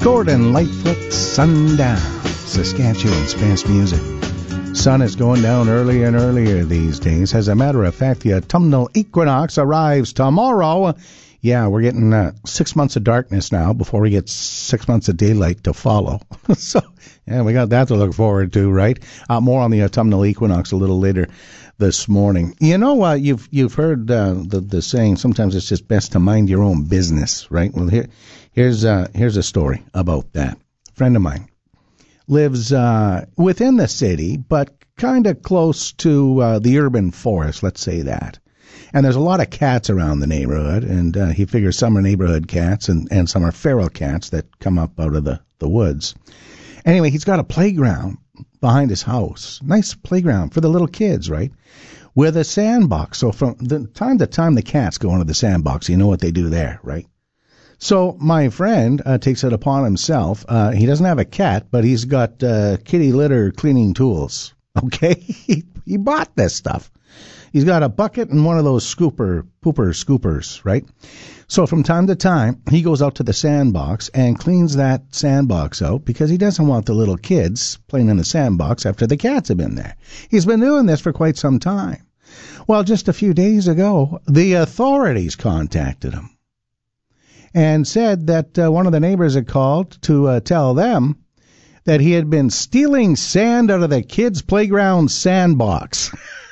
Gordon Lightfoot, Sundown, Saskatchewan's best music. Sun is going down earlier and earlier these days. As a matter of fact, the autumnal equinox arrives tomorrow. Yeah, we're getting 6 months of darkness now before we get 6 months of daylight to follow. So, yeah, we got that to look forward to, right? More on the autumnal equinox a little later this morning. You know, you've heard the saying, sometimes it's just best to mind your own business, right? Well, here's a story about that. A friend of mine lives within the city, but kind of close to the urban forest, let's say that. And there's a lot of cats around the neighborhood, and he figures some are neighborhood cats and some are feral cats that come up out of the woods. Anyway, he's got a playground behind his house. Nice playground for the little kids, right? With a sandbox. So from the time to time the cats go into the sandbox, you know what they do there, right? So my friend takes it upon himself. He doesn't have a cat, but he's got kitty litter cleaning tools. Okay? He bought this stuff. He's got a bucket and one of those pooper scoopers, right? So from time to time, he goes out to the sandbox and cleans that sandbox out because he doesn't want the little kids playing in the sandbox after the cats have been there. He's been doing this for quite some time. Well, just a few days ago, the authorities contacted him and said that one of the neighbors had called to tell them that he had been stealing sand out of the kids' playground sandbox.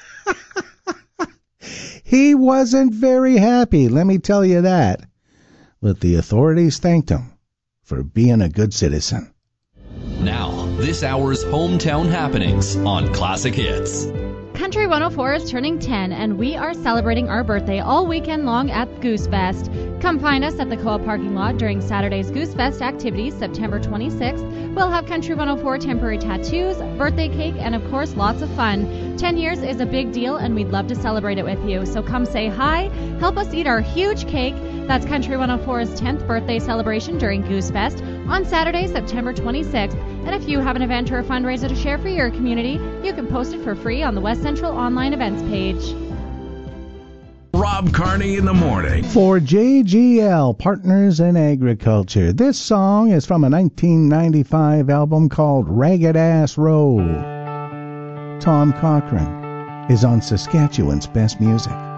He wasn't very happy, let me tell you that. But the authorities thanked him for being a good citizen. Now, this hour's hometown happenings on Classic Hits. Country 104 is turning 10, and we are celebrating our birthday all weekend long at Goose Fest. Come find us at the Co-op parking lot during Saturday's Goose Fest activities, September 26th. We'll have Country 104 temporary tattoos, birthday cake, and of course, lots of fun. 10 years is a big deal, and we'd love to celebrate it with you. So come say hi, help us eat our huge cake. That's Country 104's 10th birthday celebration during Goose Fest on Saturday, September 26th. And if you have an event or a fundraiser to share for your community, you can post it for free on the West Central online events page. Rob Carney in the morning. For JGL, Partners in Agriculture. This song is from a 1995 album called Ragged Ass Road. Tom Cochrane is on Saskatchewan's best music.